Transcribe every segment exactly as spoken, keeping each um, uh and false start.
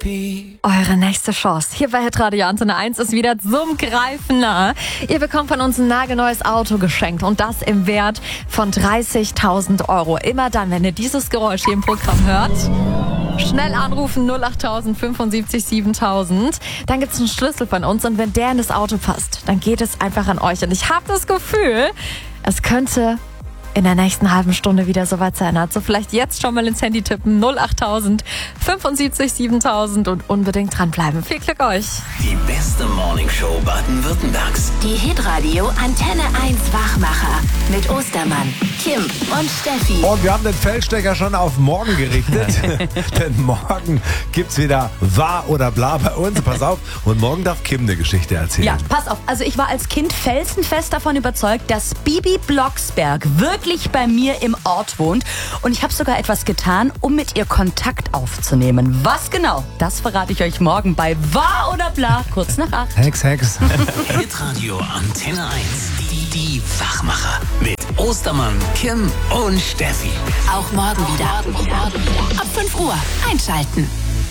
Eure nächste Chance hier bei Hitradio Antenne eins ist wieder zum Greifen nah. Ihr bekommt von uns ein nagelneues Auto geschenkt und das im Wert von dreißigtausend Euro. Immer dann, wenn ihr dieses Geräusch hier im Programm hört, schnell anrufen null acht fünfundsiebzig siebentausend. Dann gibt's einen Schlüssel von uns und wenn der in das Auto passt, dann geht es einfach an euch. Und ich habe das Gefühl, es könnte in der nächsten halben Stunde wieder soweit sein. Also vielleicht jetzt schon mal ins Handy tippen. null acht fünfundsiebzig siebentausend und unbedingt dranbleiben. Viel Glück euch. Die beste Morningshow Baden-Württembergs. Die Hitradio Antenne eins Wachmacher mit Ostermann, Kim und Steffi. Und wir haben den Feldstecher schon auf morgen gerichtet. Denn morgen gibt's wieder Wahr oder Bla bei uns. Pass auf. Und morgen darf Kim eine Geschichte erzählen. Ja, pass auf. Also ich war als Kind felsenfest davon überzeugt, dass Bibi Blocksberg wirklich bei mir im Ort wohnt. Und ich habe sogar etwas getan, um mit ihr Kontakt aufzunehmen. Was genau? Das verrate ich euch morgen bei Wahr oder Bla, kurz nach acht. Hex, Hex. Hitradio Antenne eins. Die, die Wachmacher. Mit Ostermann, Kim und Steffi. Auch morgen wieder. Ab fünf Uhr einschalten.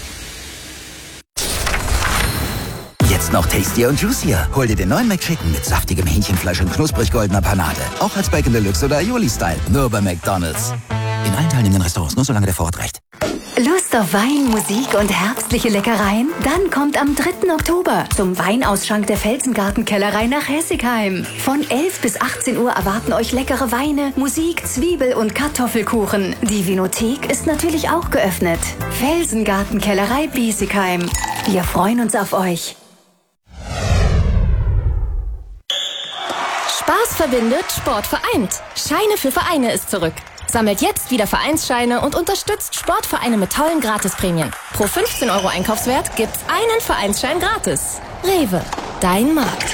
Jetzt noch tastier und juicier. Hol dir den neuen McChicken mit saftigem Hähnchenfleisch und knusprig goldener Panade. Auch als Bacon Deluxe oder Aioli-Style. Nur bei McDonald's. In allen teilnehmenden Restaurants, nur solange der Vorrat reicht. Lust auf Wein, Musik und herbstliche Leckereien? Dann kommt am dritten Oktober zum Weinausschank der Felsengartenkellerei nach Hessigheim. Von elf bis achtzehn Uhr erwarten euch leckere Weine, Musik, Zwiebel- und Kartoffelkuchen. Die Vinothek ist natürlich auch geöffnet. Felsengartenkellerei Biesigheim. Wir freuen uns auf euch. Spaß verbindet, Sport vereint. Scheine für Vereine ist zurück. Sammelt jetzt wieder Vereinsscheine und unterstützt Sportvereine mit tollen Gratisprämien. Pro fünfzehn Euro Einkaufswert gibt's einen Vereinsschein gratis. Rewe, dein Markt.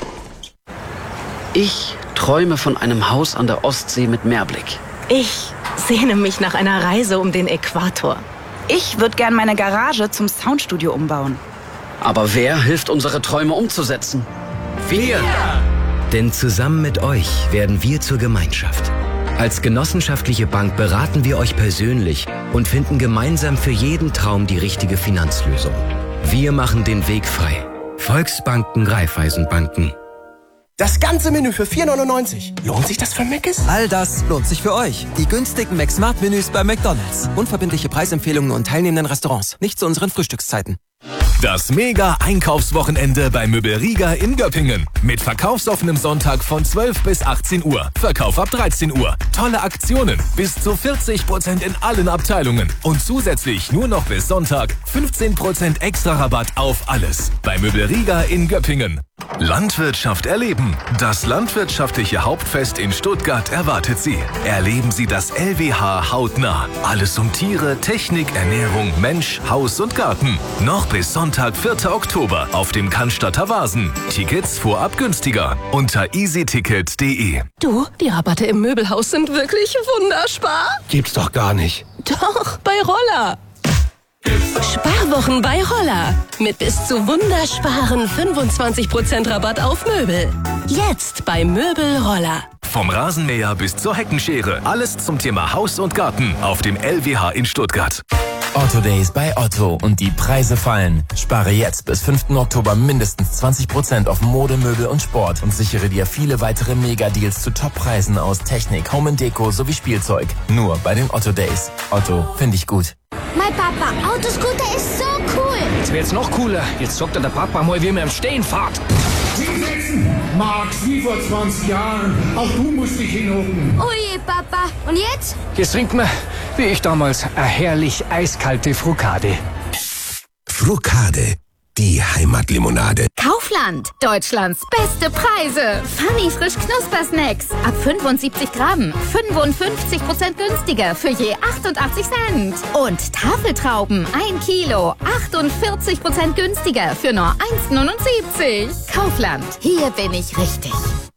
Ich träume von einem Haus an der Ostsee mit Meerblick. Ich sehne mich nach einer Reise um den Äquator. Ich würde gern meine Garage zum Soundstudio umbauen. Aber wer hilft, unsere Träume umzusetzen? Wir! Denn zusammen mit euch werden wir zur Gemeinschaft. Als genossenschaftliche Bank beraten wir euch persönlich und finden gemeinsam für jeden Traum die richtige Finanzlösung. Wir machen den Weg frei. Volksbanken, Raiffeisenbanken. Das ganze Menü für vier neunundneunzig. Lohnt sich das für Mc's? All das lohnt sich für euch. Die günstigen McSmart-Menüs bei McDonald's. Unverbindliche Preisempfehlungen und teilnehmenden Restaurants. Nicht zu unseren Frühstückszeiten. Das Mega-Einkaufswochenende bei Möbel Riga in Göppingen. Mit verkaufsoffenem Sonntag von zwölf bis achtzehn Uhr. Verkauf ab dreizehn Uhr. Tolle Aktionen. Bis zu vierzig Prozent in allen Abteilungen. Und zusätzlich nur noch bis Sonntag fünfzehn Prozent extra Rabatt auf alles. Bei Möbel Riga in Göppingen. Landwirtschaft erleben. Das landwirtschaftliche Hauptfest in Stuttgart erwartet Sie. Erleben Sie das L W H hautnah. Alles um Tiere, Technik, Ernährung, Mensch, Haus und Garten. Noch bis Sonntag, vierten Oktober auf dem Cannstatter Vasen. Tickets vorab günstiger unter easyticket punkt de. Du, die Rabatte im Möbelhaus sind wirklich wunderspar. Gibt's doch gar nicht. Doch, bei Roller. Sparwochen bei Roller. Mit bis zu wundersparen fünfundzwanzig Prozent Rabatt auf Möbel. Jetzt bei Möbel Roller. Vom Rasenmäher bis zur Heckenschere. Alles zum Thema Haus und Garten auf dem L W H in Stuttgart. Otto Days bei Otto und die Preise fallen. Spare jetzt bis fünften Oktober mindestens zwanzig Prozent auf Mode, Möbel und Sport und sichere dir viele weitere Mega-Deals zu Top-Preisen aus Technik, Home and Deko sowie Spielzeug. Nur bei den Otto Days. Otto, finde ich gut. Mein Papa, Autoscooter ist so cool. Das wäre jetzt noch cooler. Jetzt zockt der Papa mal, wie er im Stehen fährt. Max, wie vor zwanzig Jahren. Auch du musst dich hinhocken. Oh je, Papa. Und jetzt? Jetzt trinkt man, wie ich damals, eine herrlich eiskalte Frucade. Frucade, die Heimatlimonade. Kaufland, Deutschlands beste Preise. Funny frisch Knuspersnacks. Ab fünfundsiebzig Gramm. fünfundfünfzig Prozent günstiger für je achtundachtzig Cent. Und Tafeltrauben, ein Kilo. achtundvierzig Prozent günstiger für nur eins neunundsiebzig. Kaufland, hier bin ich richtig.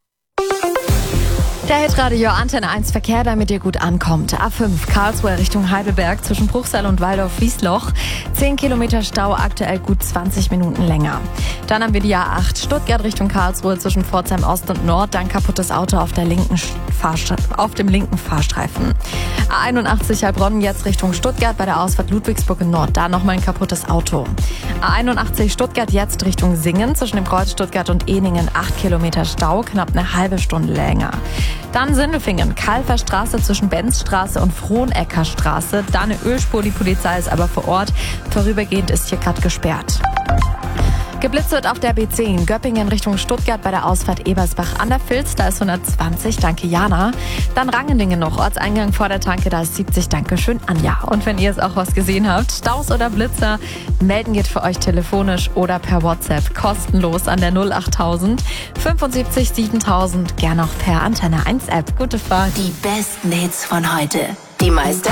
Der Hitradio Antenne eins Verkehr, damit ihr gut ankommt. A fünf Karlsruhe Richtung Heidelberg zwischen Bruchsal und Waldorf-Wiesloch. zehn Kilometer Stau, aktuell gut zwanzig Minuten länger. Dann haben wir die A acht Stuttgart Richtung Karlsruhe zwischen Pforzheim Ost und Nord. Dann kaputtes Auto auf, der linken Fahrstre- auf dem linken Fahrstreifen. A einundachtzig Heilbronn jetzt Richtung Stuttgart bei der Ausfahrt Ludwigsburg in Nord. Da nochmal ein kaputtes Auto. A einundachtzig Stuttgart jetzt Richtung Singen. Zwischen dem Kreuz Stuttgart und Ehningen acht Kilometer Stau, knapp eine halbe Stunde länger. Dann Sindelfingen, Kalfer Straße zwischen Benzstraße und Frohnecker Straße. Da eine Ölspur, die Polizei ist aber vor Ort. Vorübergehend ist hier gerade gesperrt. Geblitzt wird auf der B zehn, Göppingen Richtung Stuttgart bei der Ausfahrt Ebersbach an der Vils, da ist hundertzwanzig, danke Jana. Dann Rangendingen noch, Ortseingang vor der Tanke, da ist siebzig, danke schön Anja. Und wenn ihr es auch was gesehen habt, Staus oder Blitzer, melden geht für euch telefonisch oder per WhatsApp, kostenlos an der null achttausend fünfundsiebzig siebentausend, gern auch per Antenne eins App. Gute Fahrt. Die besten Hits von heute. Die meiste